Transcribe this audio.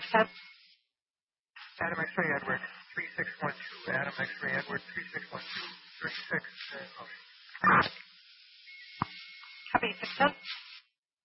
10. Adam X-ray Edward, 3612. Adam X-ray Edward, 3612. 36 in motion. Copy, 610.